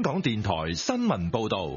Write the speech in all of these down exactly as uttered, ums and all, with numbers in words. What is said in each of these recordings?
香港電台新聞報道。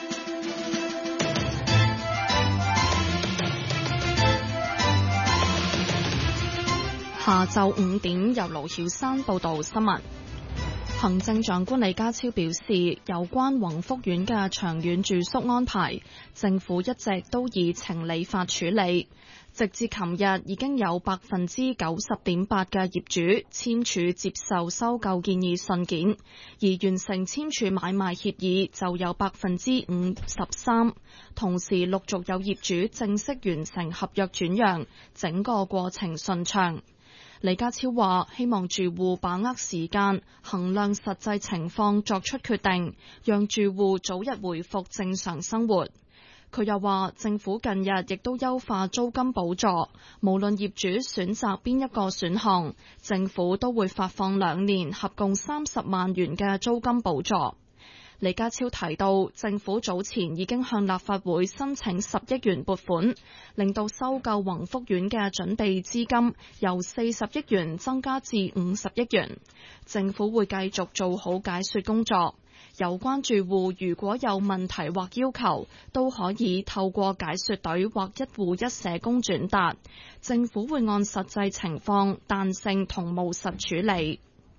下晝五點，由盧曉珊報道新聞。行政長官李家超表示，有關宏福苑嘅長遠住宿安排，政府一直都以情理法處理。直至琴日，已經有百分之九十點八嘅業主簽署接受收購建議信件，而完成簽署買賣協議就有百分之五十三。同時，陸續有業主正式完成合約轉讓，整個過程順暢。李家超話：希望住戶把握時間，衡量實際情況作出決定，讓住戶早日回復正常生活。佢又話：政府近日亦都優化租金補助，無論業主選擇邊一個選項，政府都會發放兩年合共三十萬元嘅租金補助。李家超提到，政府早前已經向立法會申請十億元撥款，令到收購宏福苑嘅準備資金由四十億元增加至五十億元。政府會繼續做好解說工作，有關住戶如果有問題或要求，都可以透過解說隊或一戶一社工轉達。政府會按實際情況彈性同務實處理。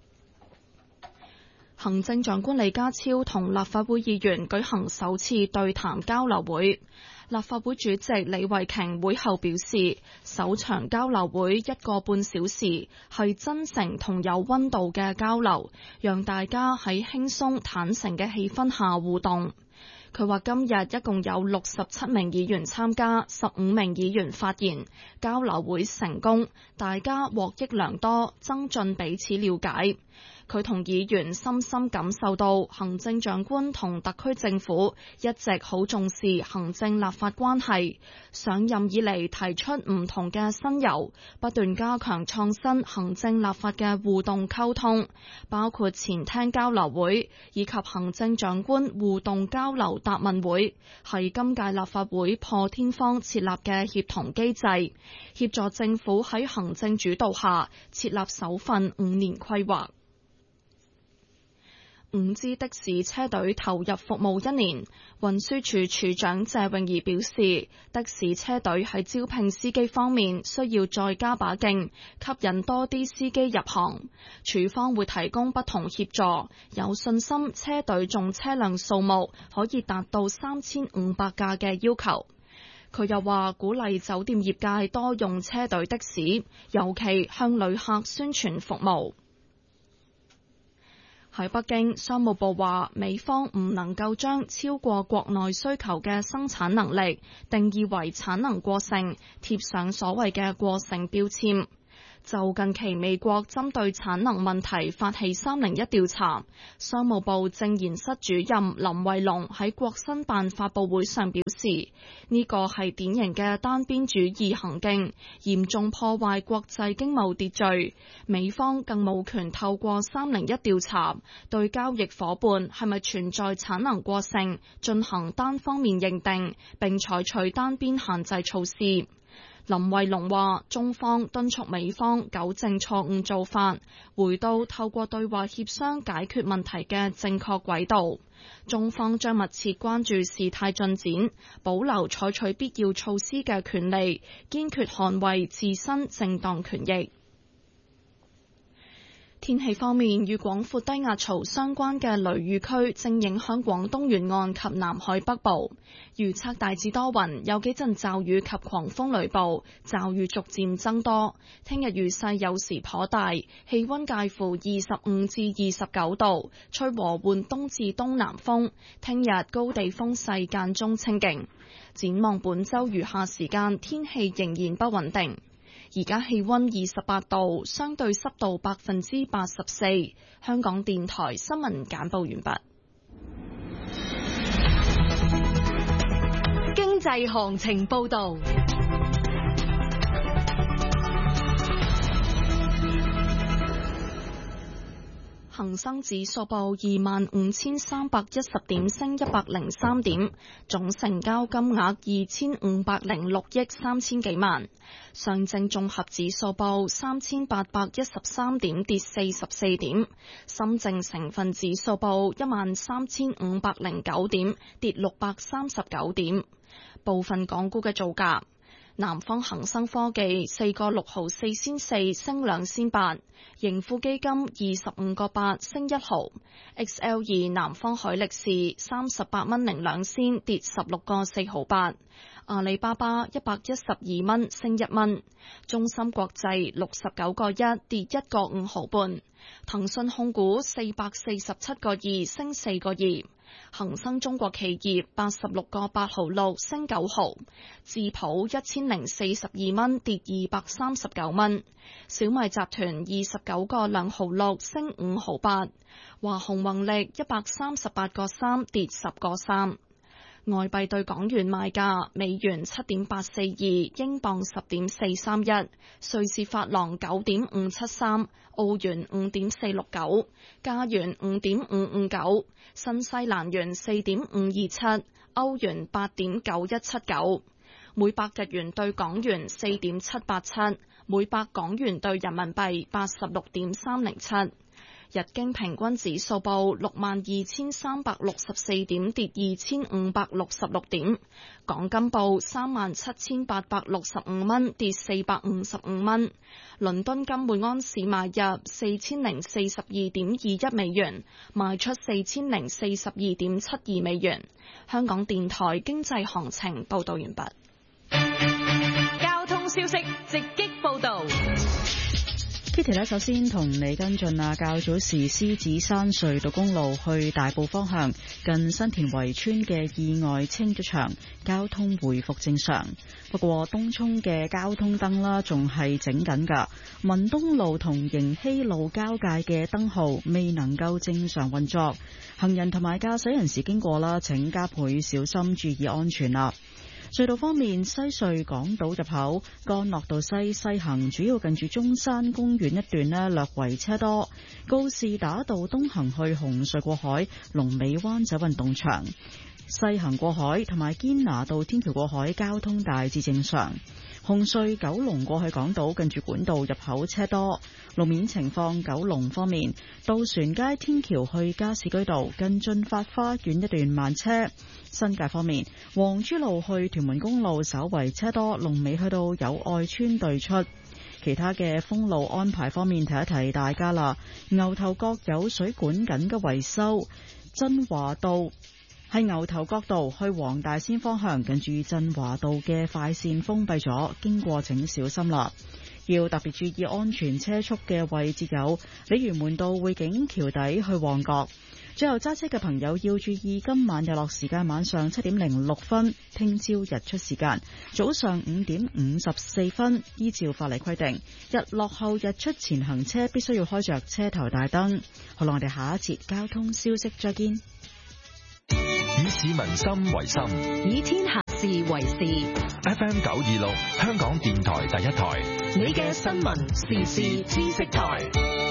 行政長官李家超同立法會議員舉行首次對談交流會。立法會主席李慧瓊會後表示，首場交流會一個半小時，係真誠同有溫度嘅交流，讓大家喺輕鬆坦誠嘅氣氛下互動。佢話今日一共有六十七名議員參加，十五名議員發言，交流會成功，大家獲益良多，增進彼此了解。佢同議員深深感受到行政長官同特區政府一直好重視行政立法關係，上任以嚟提出唔同嘅新猷，不斷加強創新行政立法嘅互動溝通，包括前廳交流會以及行政長官互動交流答問會，係今屆立法會破天荒設立嘅協同機制，協助政府喺行政主導下設立首份五年規劃。五支的士車隊投入服務一年，運輸署署長謝穎儀表示，的士車隊喺招聘司機方面需要再加把勁，吸引多啲司機入行。署方會提供不同協助，有信心車隊總車輛數目可以達到三千五百架嘅要求。佢又話，鼓勵酒店業界多用車隊的士，尤其向旅客宣傳服務。喺北京，商務部話美方唔能夠將超過國內需求嘅生產能力定義為產能過剩，貼上所謂嘅過剩標籤。就近期美國針對產能問題發起三零一調查，商務部政研室主任林慧龍喺國新辦發佈會上表示，呢個係典型嘅單邊主義行徑，嚴重破壞國際經貿秩序。美方更冇權透過三零一調查對交易夥伴係咪存在產能過剩進行單方面認定，並採取單邊限制措施。林慧龍話，中方敦促美方糾正錯誤做法，回到透過對話協商解決問題嘅正確軌道。中方將密切關注事態進展，保留採取必要措施嘅權利，堅決捍衛自身正當權益。天氣方面，與廣闊低壓槽相關嘅雷雨區正影響廣東沿岸及南海北部，預測大致多雲，有幾陣驟雨及狂風雷暴，驟雨逐漸增多。聽日雨勢有時頗大，氣溫介乎二十五至二十九度，吹和緩東至東南風。聽日高地風勢間中清勁。展望本週餘下時間，天氣仍然不穩定。而家氣溫二十八度，相對濕度百分之八十四。香港電台新聞簡報完畢。 經濟行情報道。 恒生指數報二萬五千三百一十點，升一百零三點，總成交金額二千五百零六億三千幾萬。上證綜合指數報三千八百一十三點，跌四十四點。深證成分指數報一萬三千五百零九點，跌六百三十九點。部分港股嘅造價。南方恒生科技四個六毫四仙四升兩仙八，盈富基金二十五個八升一毫 ，X L 二南方海力士三十八蚊零兩仙跌十六個四毫八，阿里巴巴一百一十二蚊升一蚊，中芯國際六十九個一跌一個五毫半，騰訊控股四百四十七個二升四個二。恒生中國企業八十六個八毫六升九毫，智普一千零四十二蚊跌二百三十九蚊，小米集團二十九個兩毫六升五毫八，華虹宏力一百三十八個三跌十個三。外幣對港元賣價：美元七點八四二，英鎊十點四三一，瑞士法郎九點五七三，澳元五點四六九，加元五點五五九，新西蘭元四點五二七，歐元八點九一七九，每百日元對港元四點七八七，每百港元對人民幣八十六點三零七。日經平均指數報六萬二千三百六十四點，跌二千五百六十六點。港金報三萬七千八百六十五蚊，跌四百五十五蚊。倫敦金每安士買入四千零四十二點二一美元，賣出四千零四十二點七二美元。香港電台經濟行情報道完畢。 交通消息直擊報道。 Kitty 咧，首先同你跟進啊，較早時獅子山隧道公路去大埔方向近新田圍村嘅意外清咗場，交通回復正常。不過東涌嘅交通燈啦，仲係整緊㗎。文東路同迎禧路交界嘅燈號未能夠正常運作，行人同埋駕駛人士經過啦，請加倍小心，注意安全啦。隧道方面，西隧港島入口干諾道西西行，主要近住中山公園一段呢略為車多。告士打道東行去紅隧過海，龍尾灣仔運動場；西行過海同埋堅拿道天橋過海交通大致正常。紅隧九龍過去港島近住管道入口車多。路面情況，九龍方面，渡船街天橋去加士居道近駿發花園一段慢車。新界方面，黃珠路去屯門公路稍為車多，龍尾去到友愛村對出。其他嘅封路安排方面，提一提大家啦。牛頭角有水管緊急維修，振華道喺牛頭角道去黃大仙方向近住振華道嘅快線封閉咗，經過請小心啦。要特別注意安全車速嘅位置有鯉魚門道匯景橋底去旺角。最後揸車嘅朋友要注意今晚日落時間，晚上七點零六分，聽朝日出時間早上五點五十四分。依照法例規定，日落後日出前行車必須要開着車頭大燈。好啦，我哋下一節交通消息再見。 以市民心為心， 以天下事為事。 F M 九二六，香港電台第一台， 你嘅新聞時事知識台。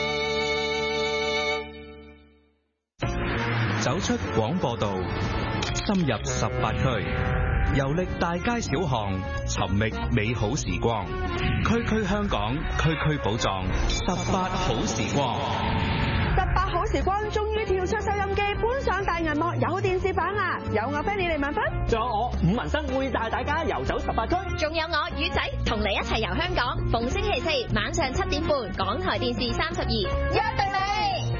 走出廣播道，深入十八區，遊歷大街小巷，尋覓美好時光。區區香港，區區寶藏，十八好時光。 十八好時光終於跳出收音機，搬上大銀幕，有電視版啦！有我 Fanny 李文芬， 仲有我伍文生會帶大家遊走十八區， 仲有我魚仔同你一齊遊香港。逢星期四晚上七點半，港台電視三十二，約定你。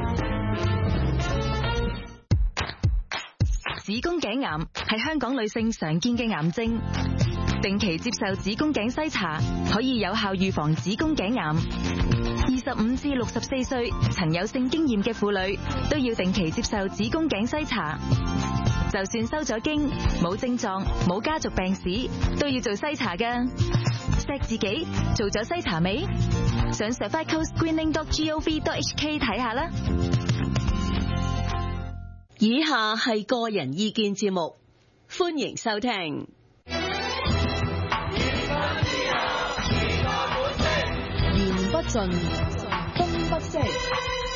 子宮頸癌係香港女性常見嘅癌症，定期接受子宮頸篩查可以有效預防子宮頸癌。二十五至六十四歲曾有性經驗嘅婦女都要定期接受子宮頸篩查。就算收咗經、冇症狀、冇家族病史，都要做篩查㗎。錫自己做咗篩查未？上 cervical screening dot gov dot h k 睇下啦。 以下係個人意見節目，歡迎收聽。言不盡，風不息。 聲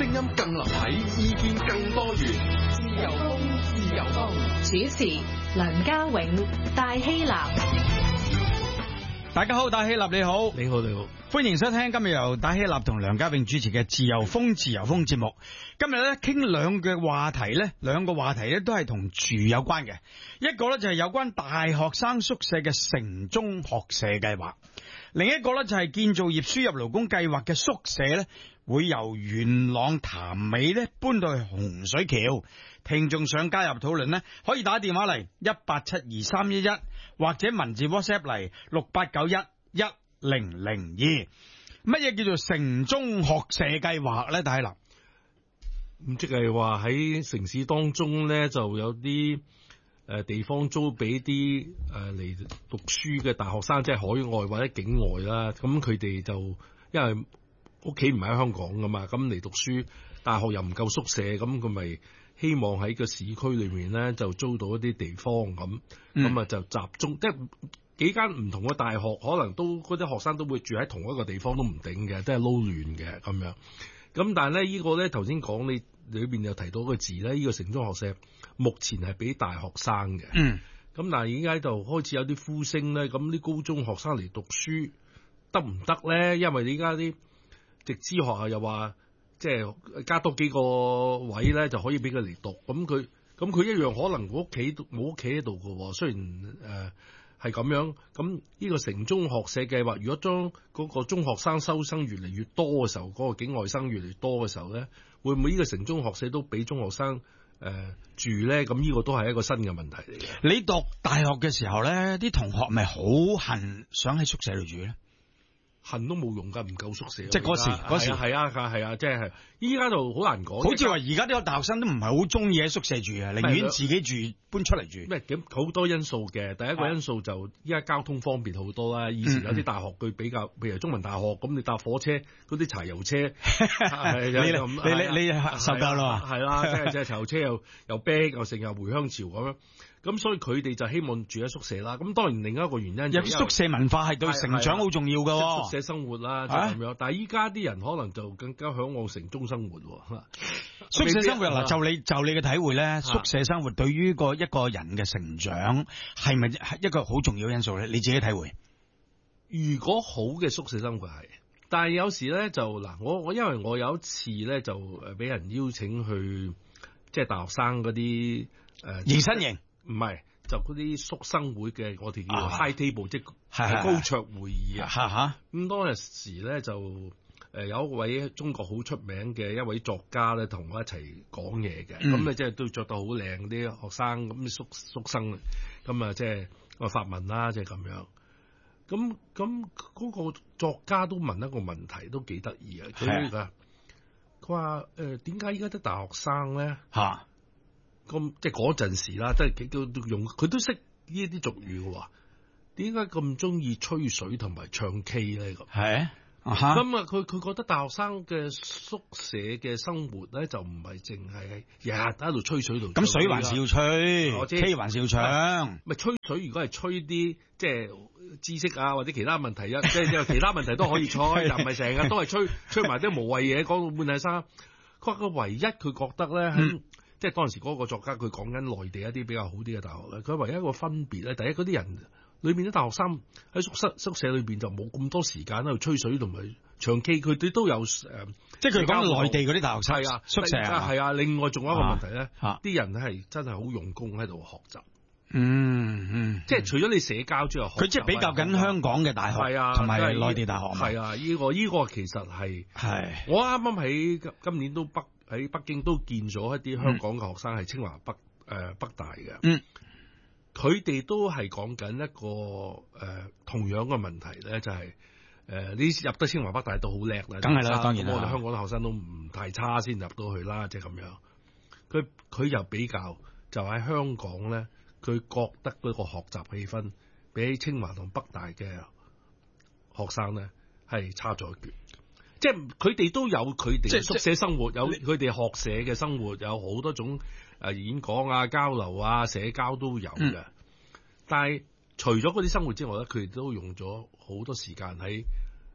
聲音更立體，意見更多元。自由風，自由風。 主持梁家永、戴希立。 大家好，戴希立你好， 你好你好， 歡迎收聽今日由戴希立同梁家永主持嘅自由風自由風節目。今日咧傾兩個話題咧，兩個話題咧都係同住有關嘅。一個咧就係有關大學生宿舍嘅城中學社計劃，另一個咧就係建造業輸入勞工計劃嘅宿舍咧會由元朗潭尾咧搬到去洪水橋。聽眾想加入討論呢，可以打電話嚟一八七二三一一，或者文字 WhatsApp 嚟六八九一一零零二。乜嘢叫做城中學社計劃咧？大立咁即係話喺城市當中咧，就有啲誒地方租俾啲誒嚟讀書嘅大學生，即係海外或者境外啦。咁佢哋就因為屋企唔喺香港噶嘛，咁嚟讀書，大學又唔夠宿舍，咁佢咪希望喺個市區裏面咧就租到一啲地方咁，咁啊就集中，即係幾間唔同嘅大學，可能都嗰啲學生都會住喺同一個地方都唔定嘅，都係撈亂嘅咁樣。咁但係咧呢個咧頭先講你裏邊有提到個字咧，呢個城中學社目前係俾大學生嘅，嗯，咁但係而家就開始有啲呼聲咧，咁啲高中學生嚟讀書得唔得咧？因為你而家啲直資學校又話，即係加多幾個位咧，就可以俾佢嚟讀。咁佢咁佢一樣可能屋企冇屋企喺度嘅。雖然誒係咁樣，咁呢個城中學社計劃，如果將嗰個中學生收生越嚟越多嘅時候，嗰、嗰個境外生越嚟越多嘅時候咧，會唔會呢個城中學社都俾中學生誒、呃、住咧？咁呢個都係一個新嘅問題嚟嘅。 你讀大學嘅時候咧，啲同學咪好恨想喺宿舍度住咧？ 恨都冇用噶，唔夠宿舍。 即係嗰時，嗰時係啊，係啊，即係依家就好難講。 好似話而家啲大學生都唔係好中意喺宿舍住啊，寧願自己住搬出嚟住。 咩咁好多因素嘅？第一個因素就依家交通方便好多啦。以前有啲大學佢比較，譬如中文大學咁，你搭火車嗰啲柴油車， 你你你受夠啦， 係啦，即係即係柴油車又又逼又成又回鄉潮咁樣。咁所以佢哋就希望住喺宿舍啦。咁當然另一個原因，有宿舍文化係對成長好重要噶、啊。 宿舍生活啦，就咁、是、樣。啊、但係依家啲人可能就更加向往城中生活。 宿舍生活嗱，就你就你嘅體會咧、啊，宿舍生活對於個一個人嘅成長係咪係一個好重要因素咧？你自己體會。 如果好嘅宿舍生活係，但係有時咧就嗱，我我因為我有一次咧就誒俾人邀請去，即係大學生嗰啲誒迎新營。 唔係，就嗰啲宿生會嘅，我哋叫 high table，、啊、即係高桌會議啊。嚇咁當時咧就誒、呃、有一位中國好出名嘅一位作家咧，同我一齊講嘢嘅。咁咧即係都着到好靚啲學生，咁宿宿生，咁啊即係我發問啦，即係咁樣。咁咁嗰個作家都問一個問題，都幾得意啊！佢話佢話誒點解依家啲大學生咧嚇？咁即係嗰陣時啦，即係都都用佢都識呢一啲俗語嘅喎。點解咁中意吹水同埋唱 K 咧？咁係咁啊！佢佢覺得大學生嘅宿舍嘅生活咧，就唔係淨係日日喺度吹水度。咁水還是要吹，K 還是要唱。 咪吹水，如果係吹啲即係知識啊，或者其他問題啊，即係其他問題都可以吹，又唔係成日都係吹吹埋啲無謂嘢，講到半大生。佢話佢唯一佢覺得咧喺。嗯即係當時嗰個作家，佢講緊內地一啲比較好啲嘅大學咧。佢唯一一個分別咧，第一嗰啲人裏面啲大學生喺宿舍宿舍裏邊就冇咁多時間喺度吹水同埋唱 K，佢哋都有誒、呃， 即係佢講內地嗰啲大學生係啊宿舍係啊。另外仲有一個問題咧，啲、啊、人咧係真係好用功喺度學習。 嗯嗯， 即係除咗你社交之外， 佢即係比較緊香港嘅大學，係啊，同埋內地大學。 係啊，呢、這個呢、這個其實係係我啱啱喺今年都北。喺北京都見咗一啲香港嘅學生係清華北誒、呃、北大嘅，嗯，佢哋都係講緊一個誒、呃、同樣嘅問題咧，就係、是、誒、呃、你入得清華北大都好叻啦， 梗係啦，當然啦， 我哋香港嘅學生都唔太差先入到去啦，即係咁樣。佢佢又比較就喺香港咧，佢覺得嗰個學習氣氛比起清華同北大嘅學生咧係差咗一橛。即係佢哋都有佢哋宿舍生活，有佢哋學社嘅生活，有好多種誒演講啊、交流啊、社交都有嘅、嗯。但係除咗嗰啲生活之外咧，佢哋都用咗好多時間喺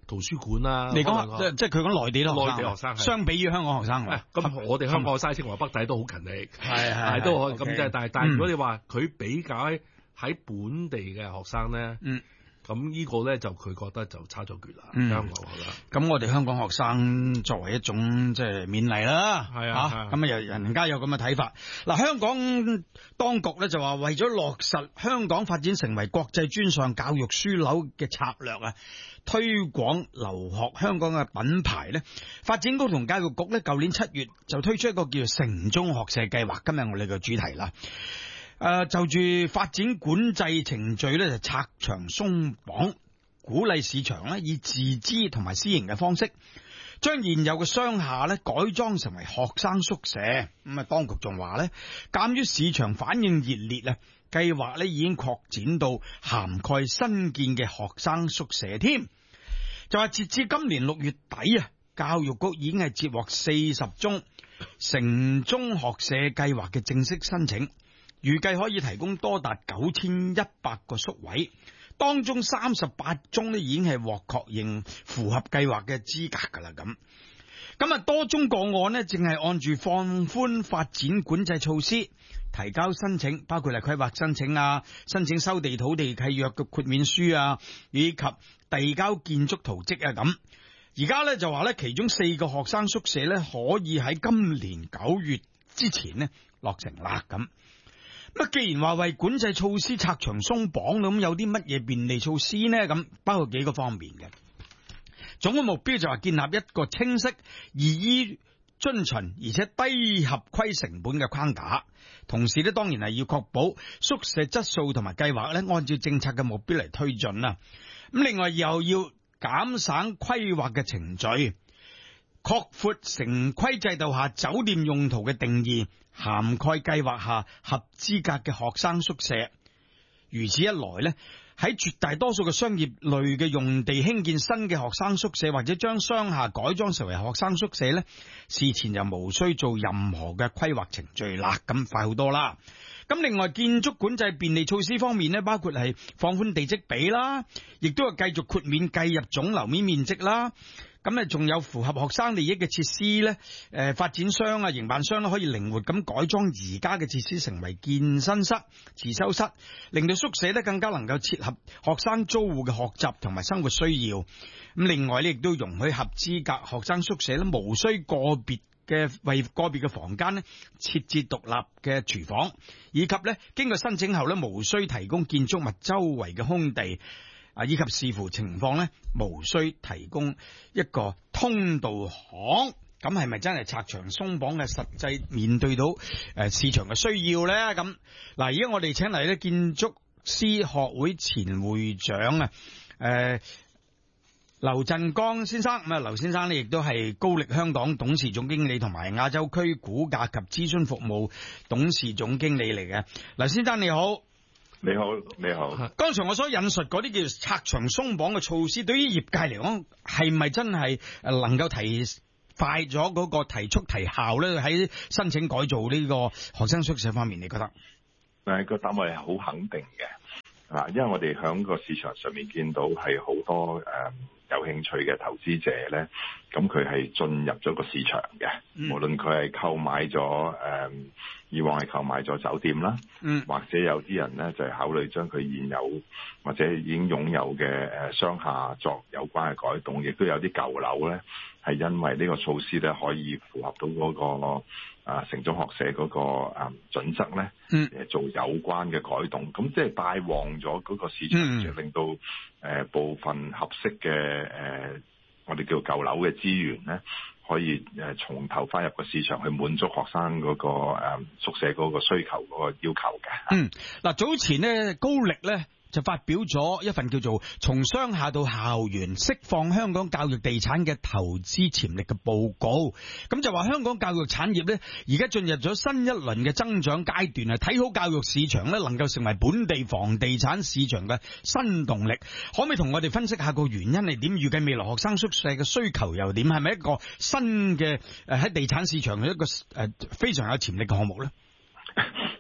圖書館啦。 你講即即係佢講內地啲學生， 內地學生相比於香港學生， 咁我哋香港學生清華北大都好勤力， 係係都可以咁即係，但係但係如果你話佢嗯比較喺本地嘅學生咧，嗯。咁呢個咧就佢覺得就差咗橛啦， 嗯、 香港學生。 咁我哋香港學生作為一種即係勉勵啦， 係啊， 咁啊有人家有咁嘅睇法。嗱，香港當局咧就話為咗落實香港發展成為國際專上教育樞紐嘅策略啊，推廣留學香港嘅品牌咧，發展局同教育局咧舊年七月就推出一個叫做城中學社計劃，今日我哋嘅主題啦。誒、呃，就住發展管制程序咧，就拆牆鬆綁，鼓勵市場咧以自資同埋私營嘅方式，將現有嘅商廈咧改裝成為學生宿舍。咁啊，當局仲話咧，鑒於市場反應熱烈啊，計劃咧已經擴展到涵蓋新建嘅學生宿舍添。就話截至今年六月底啊，教育局已經係接獲四十宗城中學社計劃嘅正式申請。預計可以提供多達九千一百個宿位，當中三十八宗咧已經係獲確認符合計劃嘅資格噶啦。咁咁啊，多宗個案咧正係按住放寬發展管制措施提交申請，包括係規劃申請啊、申請收地土地契約嘅豁免書啊，以及遞交建築圖則啊。咁而家咧就話咧，其中四個學生宿舍咧可以喺今年九月之前咧落成啦。咁咁既然話為管制措施拆牆鬆綁，咁有啲乜嘢便利措施呢？咁包括幾個方面嘅，總嘅目標就係建立一個清晰、易於遵循而且低合規成本嘅框架，同時咧當然係要確保宿舍質素同埋計劃咧按照政策嘅目標嚟推進啦。咁另外又要減省規劃嘅程序，擴闊城規制度下酒店用途嘅定義，涵蓋計劃下合資格嘅學生宿舍。如此一來呢，喺絕大多數嘅商業類嘅用地興建新嘅學生宿舍，或者將商廈改裝成為學生宿舍呢，事前就無需做任何嘅規劃程序啦，咁快好多啦。咁另外建築管制便利措施方面呢，包括係放寬地積比啦，亦都係繼續豁免計入總樓面面積啦。咁啊，仲有符合學生利益嘅設施咧，誒，發展商啊、營辦商咧可以靈活咁改裝而家嘅設施成為健身室、自修室，令到宿舍咧更加能夠切合學生租戶嘅學習同埋生活需要。咁另外咧，亦都容許合資格學生宿舍咧，無需個別嘅為個別嘅房間咧設置獨立嘅廚房，以及咧經過申請後咧，無需提供建築物周圍嘅空地。啊，以及視乎情況咧，無需提供一個通道巷，咁係咪真係拆牆鬆綁嘅實際面對到誒市場嘅需要咧？咁嗱，而家我哋請嚟咧建築師學會前會長啊，誒劉振江先生，咁啊劉先生咧亦都係高力香港董事總經理同埋亞洲區估價及諮詢服務董事總經理嚟嘅。劉先生你好。 你好，你好。 剛才我所引述嗰啲叫做拆牆鬆綁嘅措施，對於業界嚟講，係咪真係誒能夠提快咗嗰個提速提效咧？喺申請改造呢個學生宿舍方面，你覺得？ 誒，個答案係好肯定嘅，啊，因為我哋響個市場上面見到係好多誒、呃、有興趣嘅投資者咧，咁佢係進入咗個市場嘅，嗯、無論佢係購買咗誒。呃以往係購買咗酒店啦，嗯，或者有啲人咧就係、是、考慮將佢現有或者已經擁有嘅誒商廈作有關嘅改動，亦都有啲舊樓咧係因為呢個措施咧可以符合到嗰、那個啊城中學社嗰、那個啊準則咧，嗯，誒做有關嘅改動，咁即係帶旺咗嗰個市場，就、嗯、令到誒、呃、部分合適嘅誒、呃、我哋叫舊樓嘅資源咧。可以誒從頭翻入個市場去滿足學生嗰個誒宿舍嗰個需求嗰個要求嘅。 嗯，嗱早前呢高力咧就發表咗一份叫做《從商廈到校園釋放香港教育地產嘅投資潛力》嘅報告，咁就話香港教育產業咧而家進入咗新一輪嘅增長階段啊，睇好教育市場咧能夠成為本地房地產市場嘅新動力。可唔可以同我哋分析下個原因係點？預計未來學生宿舍嘅需求又點？係咪一個新嘅誒喺地產市場嘅一個誒非常有潛力嘅項目咧？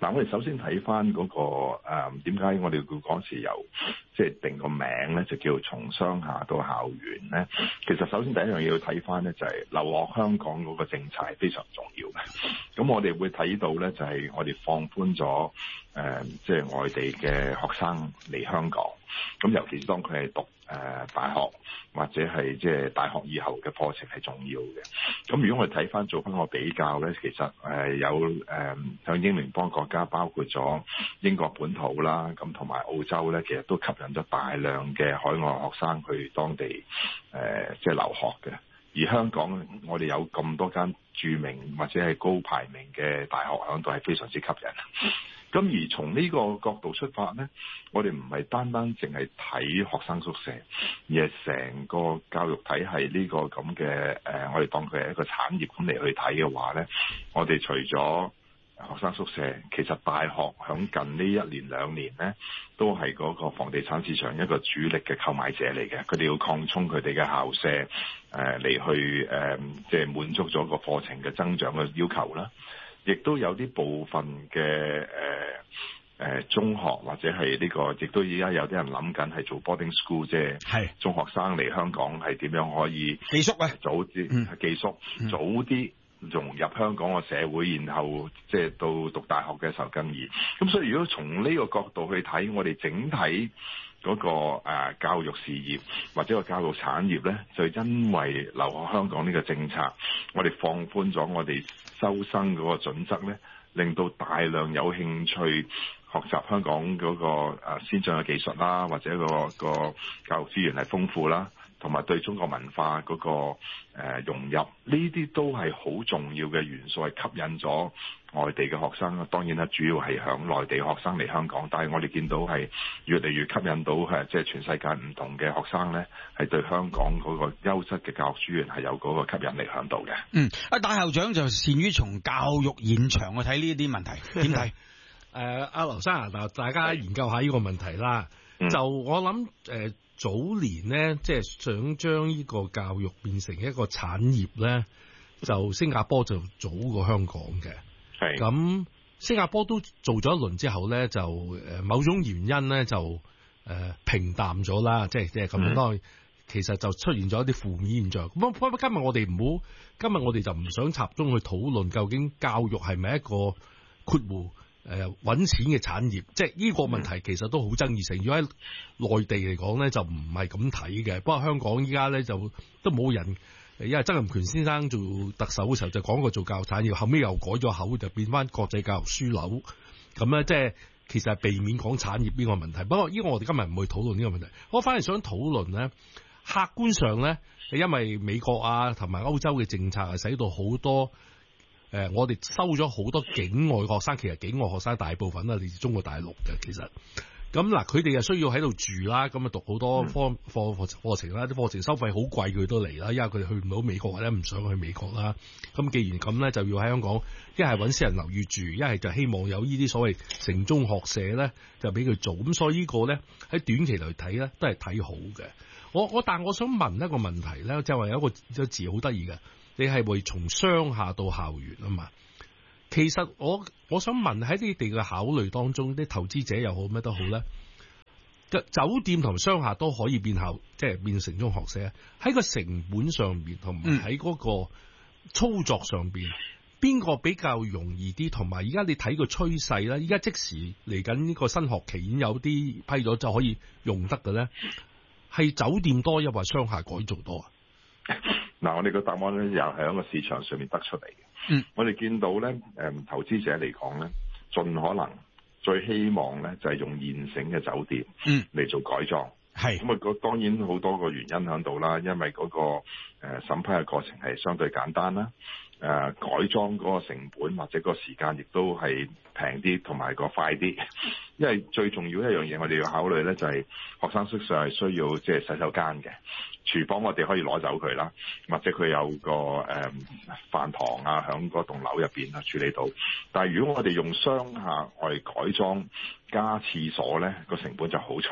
嗱，我哋首先睇翻嗰個誒點解我哋會嗰時由即係定個名咧，就叫從商下到校園咧。其實首先第一樣嘢要睇翻咧，就係留學香港嗰個政策係非常重要嘅。咁我哋會睇到咧，就係我哋放寬咗誒即係外地嘅學生嚟香港。咁尤其是當佢係讀誒大學或者係即係大學以後嘅課程係重要嘅。咁如果我哋睇翻做翻個比較咧，其實誒有誒向英聯邦國家，包括咗英國本土啦，咁同埋澳洲咧，其實都吸引咗大量嘅海外學生去當地誒即係留學嘅。而香港我哋有咁多間著名或者係高排名嘅大學響度，係非常之吸引。咁而從呢個角度出發呢，我哋唔係單單淨係睇學生宿舍，而係成個教育體系呢個咁嘅誒，我哋當佢係一個產業咁嚟去睇嘅話呢，我哋除咗學生宿舍，其實大學響近呢一年兩年呢，都係嗰個房地產市場一個主力嘅購買者嚟嘅。佢哋要擴充佢哋嘅校舍，誒、呃、嚟去誒即係滿足咗個課程嘅增長嘅要求啦。亦都有啲部分嘅誒誒中學或者係呢個，亦都而家有啲人諗緊係做 boarding school 啫。係中學生嚟香港係點樣可以寄宿啊？早啲、嗯、寄宿，嗯、早啲融入香港嘅社會，然後即係到讀大學嘅時候更易。咁所以如果從呢個角度去睇，我哋整體嗰個誒教育事業或者個教育產業咧，就因為留學香港呢個政策，我哋放寬咗我哋收生嗰個準則咧，令到大量有興趣學習香港嗰個誒先進嘅技術啦，或者個個教育資源係豐富啦，同埋對中國文化嗰個誒融入，呢啲都係好重要嘅元素，係吸引咗外地嘅學生。當然啦，主要係響內地學生嚟香港，但係我哋見到係越嚟越吸引到係即係全世界唔同嘅學生咧，係對香港嗰個優質嘅教育資源係有嗰個吸引力響度嘅。嗯，啊，大校長就善於從教育現場去睇呢啲問題，點睇？ 誒，阿劉生啊，嗱，大家研究下呢個問題啦。嗯、就我諗誒、呃，早年咧，即係想將呢個教育變成一個產業咧，就新加坡就早過香港嘅。係咁，新加坡都做咗一輪之後咧，就誒某種原因咧就誒、呃、平淡咗啦，即係即係咁樣。當然、嗯，其實就出現咗一啲負面現象。咁不過今日我哋唔好，今日我哋就唔想集中去討論究竟教育係咪一個括弧誒揾錢嘅產業，即係呢個問題其實都好爭議性。如果喺內地嚟講咧，就唔係咁睇嘅。不過香港依家咧就都冇人，因為曾蔭權先生做特首嘅時候就講過做教育產業，後尾又改咗口，就變翻國際教育樞紐。咁咧即係其實係避免講產業呢個問題。不過呢個我哋今日唔會討論呢個問題。我反而想討論咧，客觀上咧，因為美國啊同埋歐洲嘅政策係使到好多。誒、呃，我哋收咗好多境外學生，其實境外學生大部分都係嚟自中國大陸嘅。其實咁嗱，佢哋又需要喺度住啦，咁啊讀好多課課課課程啦，啲課程收費好貴，佢都嚟啦，因為佢哋去唔到美國或者唔想去美國啦。咁既然咁咧，就要喺香港一係揾私人樓宇住，一係就希望有呢啲所謂城中學社咧，就俾佢做。咁所以呢個咧喺短期嚟睇咧，都係睇好嘅。我我但係我想問一個問題咧，就係話有一個字好得意嘅。你係會從商下到校園啊嘛？其實我我想問喺你哋嘅考慮當中，啲投資者又好咩都好咧，酒店同商廈都可以變校，即係變城中學社。喺個成本上邊同埋喺嗰個操作上邊，邊、嗯、個比較容易啲？同埋而家你睇個趨勢咧，而家即時嚟緊呢個新學期已經有啲批咗就可以用得嘅咧，係酒店多，抑或商廈改造多啊？ 嗱，我哋個答案咧又係喺個市場上面得出嚟嘅。嗯，我哋見到咧，誒投資者嚟講咧，盡可能最希望咧就係用現成嘅酒店，嗯，嚟做改裝。係咁啊，個當然好多個原因喺度啦，因為嗰個誒審批嘅過程係相對簡單啦。誒、呃、改裝嗰個成本或者個時間亦都係平啲，同埋個快啲。因為最重要一樣嘢，我哋要考慮咧就係、是、學生宿舍係需要即係洗手間嘅，廚房我哋可以攞走佢啦，或者佢有個誒、呃、飯堂啊，喺嗰棟樓入邊啊處理到。但係如果我哋用商廈我哋改裝加廁所咧，個成本就好重。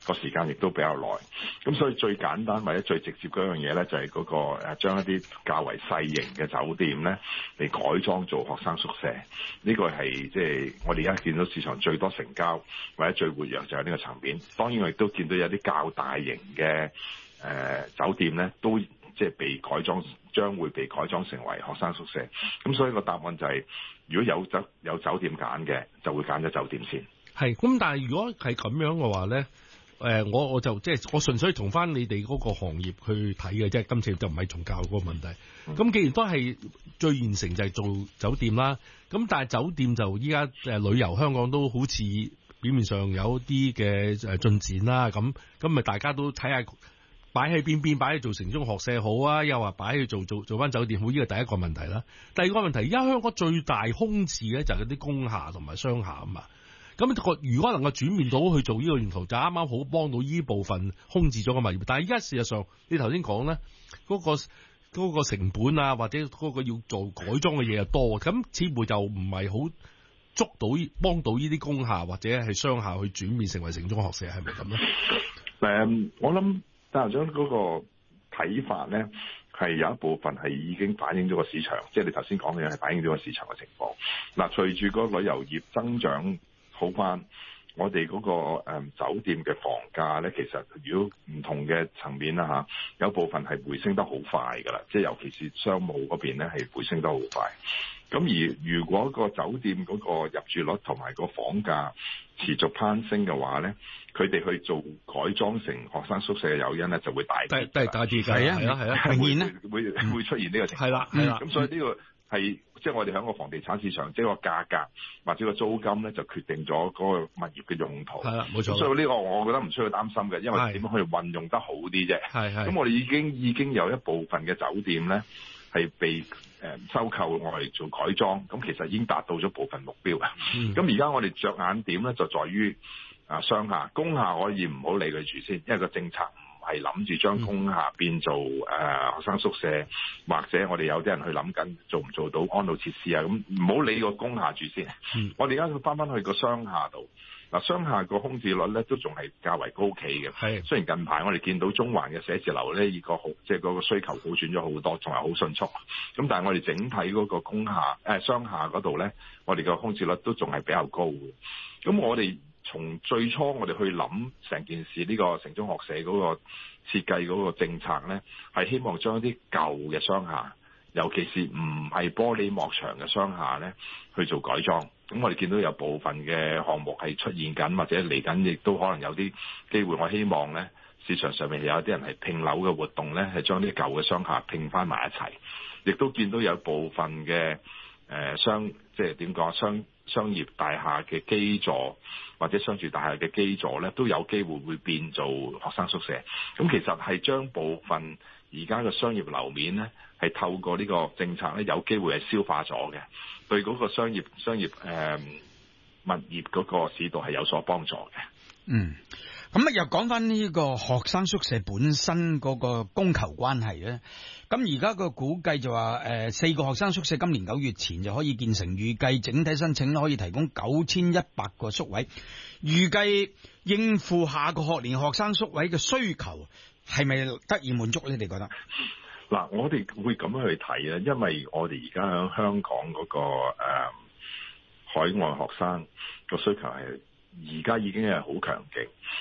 個時間亦都比較耐。咁所以最簡單或者最直接嗰樣嘢咧，就係嗰個誒將一啲較為細型嘅酒店咧嚟改裝做學生宿舍。呢個係即係我哋而家見到市場最多成交或者最活躍就係呢個層面。當然我亦都見到有啲較大型嘅誒酒店咧，都即係被改裝，將會被改裝成為學生宿舍。咁所以個答案就係，如果有酒有酒店揀嘅，就會揀咗酒店先。係。 咁但係如果係咁樣嘅話咧，誒我我就即係我純粹同翻你哋嗰個行業去睇嘅啫。今次就唔係從教育嗰個問題。咁、嗯、既然都係最現成就係做酒店啦，咁但係酒店就依家誒旅遊香港都好似表面上有啲嘅誒進展啦。咁咁咪大家都睇下。擺喺邊邊，擺喺做城中學社好啊，又話擺去做做做翻酒店好，呢個第一個問題啦。第二個問題，而家香港最大空置咧就係嗰啲工廈同埋商廈啊嘛。咁個如果能夠轉變到去做呢個用途，就啱啱好幫到呢部分空置咗嘅物業。但係而家事實上，你頭先講咧，嗰個嗰個成本啊，或者嗰個要做改裝嘅嘢又多，咁似乎就唔係好捉到幫到呢啲工廈或者係商廈去轉變成為城中學社，係咪咁咧？ 誒，我諗。但係將嗰個睇法咧，係有一部分係已經反映咗個市場，即係你頭先講嘅嘢係反映咗個市場嘅情況。嗱，隨住個旅遊業增長好翻，我哋嗰個誒酒店嘅房價咧，其實如果唔同嘅層面啦嚇，有部分係回升得好快㗎啦，即係尤其是商務嗰邊咧係回升得好快。咁而如果個酒店嗰個入住率同埋個房價持續攀升嘅話咧，佢哋去做改裝成學生宿舍嘅誘因咧就會大啲，都係大啲㗎，係啊係啊係啊，明顯咧會會出現呢個情況，係啦係啦。咁所以呢個係即係我哋喺個房地產市場，即係個價格或者個租金咧，就決定咗嗰個物業嘅用途。係啦，冇錯。所以呢個我覺得唔需要擔心嘅，因為點樣可以運用得好啲啫。係係。咁我哋已經已經有一部分嘅酒店咧係被誒收購，我哋做改裝，咁其實已經達到咗部分目標嘅。咁而家我哋着眼點咧就在於啊商廈、工廈可以唔好理佢住先，因為個政策唔係諗住將工廈變做誒、呃、學生宿舍，或者我哋有啲人去諗緊做唔做到安老設施啊，咁唔好理個工廈住先。嗯、我哋而家翻翻去個商廈度。嗱，商廈個空置率咧都仲係較為高企嘅。係，雖然近排我哋見到中環嘅寫字樓咧，依個好即係嗰個需求好轉咗好多，仲係好迅速。咁但係我哋整體嗰個工廈誒商廈嗰度咧，我哋個空置率都仲係比較高嘅。咁我哋從最初我哋去諗成件事呢個城中學社嗰個設計嗰個政策咧，係希望將啲舊嘅商廈，尤其是唔係玻璃幕牆嘅商廈咧，去做改裝。咁我哋見到有部分嘅項目係出現緊，或者嚟緊，亦都可能有啲機會。我希望咧，市場上面有啲人係拼樓嘅活動咧，係將啲舊嘅商廈拼翻埋一齊。亦都見到有部分嘅誒、呃、商，即係點講商商業大廈嘅基座或者商住大廈嘅基座咧，都有機會會變做學生宿舍。咁其實係將部分而家嘅商業樓面咧，係透過呢個政策咧，有機會係消化咗嘅，對嗰個商業商業誒、呃、物業嗰個市道係有所幫助嘅。嗯，咁啊又講翻呢個學生宿舍本身嗰個供求關係咧。咁而家個估計就話誒四個學生宿舍今年九月前就可以建成，預計整體申請可以提供九千一百個宿位，預計應付下個學年學生宿位嘅需求係咪得以滿足咧？你覺得？嗱，我哋會咁樣去睇啊，因為我哋而家喺香港嗰、那個誒、呃、海外學生個需求係而家已經係好強勁。